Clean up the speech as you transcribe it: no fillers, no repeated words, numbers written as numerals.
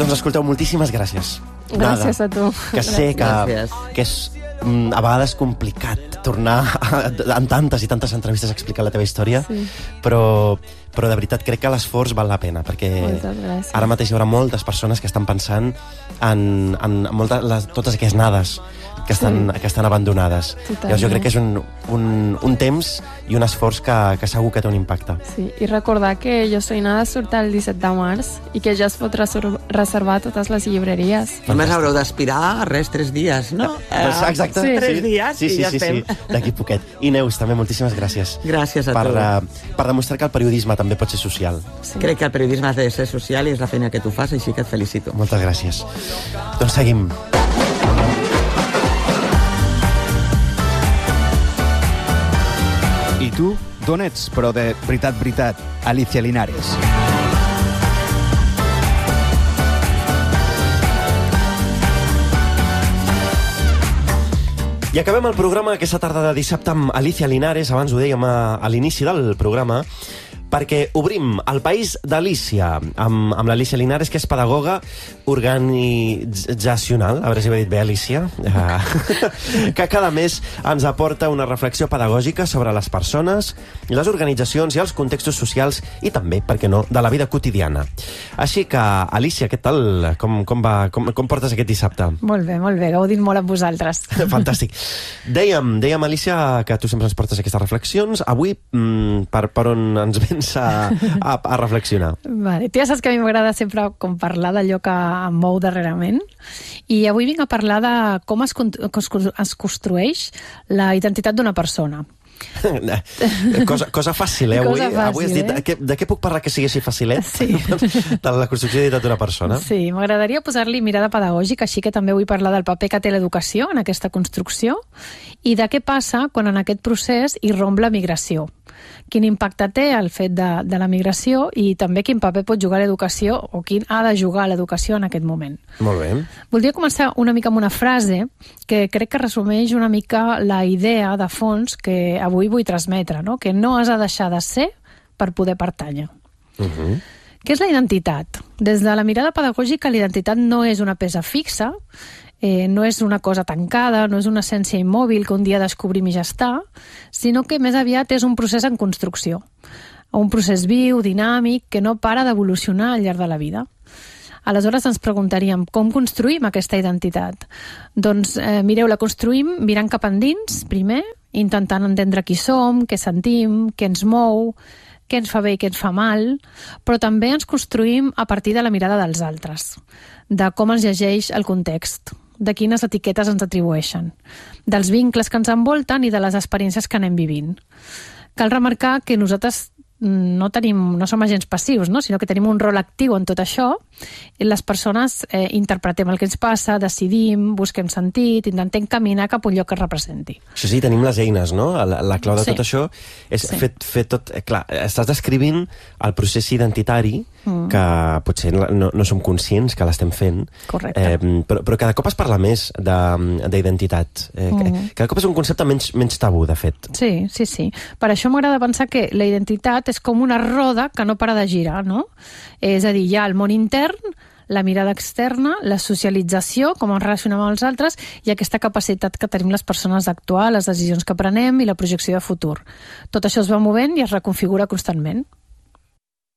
Doncs escolteu, moltíssimes gràcies. Gràcies a tu. Que sé que és a vegades complicat tornar en tantes i tantes entrevistes a explicar la teva història, però de veritat crec que l'esforç val la pena, perquè ara mateix hi haurà moltes persones que estan pensant en totes aquelles nades que estan abandonades. Llavors jo crec que és un temps i un esforç que segur que té un impacte. Sí, i recordar que Jo soy nada surt el 17 de març i que ja es pot reservar a totes les llibreries. Només haureu d'aspirar a res 3 dies, no? Exacte. 3 dies i ja estem. D'aquí poquet. I Neus, també moltíssimes gràcies. Gràcies a tu. Per demostrar que el periodisme també pot ser social. Crec que el periodisme ha de ser social i és la feina que tu fas, així que et felicito. Moltes gràcies. Doncs seguim. I tu, d'on ets, però de veritat, Alicia Linares? I acabem el programa aquesta tarda de dissabte amb Alicia Linares, abans ho dèiem a l'inici del programa, perquè obrim el País d'Alícia amb l'Alicia Linares, que és pedagoga organitzacional, a veure si ho he dit bé, Alicia, que cada mes ens aporta una reflexió pedagògica sobre les persones, les organitzacions i els contextos socials i també, per què no, de la vida quotidiana. Així que, Alicia, què tal? Com portes aquest dissabte? Molt bé, gaudint molt amb vosaltres. Fantàstic. Dèiem, Alicia, que tu sempre ens portes aquestes reflexions. Avui, per on ens vens a reflexionar? Vale. Tu ja saps que a mi m'agrada sempre com parlar d'allò que em mou darrerament, i avui vinc a parlar de com es construeix la identitat d'una persona. Cosa fàcil, avui has dit, de què puc parlar que sigui així facilet? Sí. De la construcció d'identitat d'una persona. Sí, m'agradaria posar-li mirada pedagògica, així que també vull parlar del paper que té l'educació en aquesta construcció i de què passa quan en aquest procés hi romp la migració. Quin impacte té el fet de la migració i també quin paper pot jugar l'educació o quin ha de jugar l'educació en aquest moment. Molt bé. Voldria començar una mica amb una frase que crec que resumeix una mica la idea de fons que avui vull transmetre, no? Que no has de deixar de ser per poder pertànyer. Què és la identitat? Des de la mirada pedagògica, la identitat no és una peça fixa, no és una cosa tancada, no és una essència immòbil que un dia descobrim i ja està, sinó que més aviat és un procés en construcció, un procés viu, dinàmic, que no para d'evolucionar al llarg de la vida. Aleshores ens preguntaríem, com construïm aquesta identitat? Doncs mireu, la construïm mirant cap endins, primer, intentant entendre qui som, què sentim, què ens mou, què ens fa bé i què ens fa mal, però també ens construïm a partir de la mirada dels altres, de com ens llegeix el context, de quines etiquetes ens atribueixen, dels vincles que ens envolten i de les experiències que anem vivint. Cal remarcar que nosaltres no som agents passius, no? Sinó que tenim un rol actiu en tot això. Les persones interpretem el que ens passa, decidim, busquem sentit, intentem caminar cap a un lloc que representi. Això sí, tenim les eines, no? La clau de tot això és fer tot... Clar, estàs descrivint el procés identitari que potser no som conscients que l'estem fent. Correcte. Però cada cop es parla més d'identitat. Cada cop és un concepte menys tabú, de fet. Sí. Per això m'agrada pensar que la identitat és com una roda que no para de girar, no? És a dir, hi ha el món intern, la mirada externa, la socialització, com ens relacionem amb els altres, i aquesta capacitat que tenim les persones d'actuar, les decisions que prenem i la projecció de futur. Tot això es va movent i es reconfigura constantment.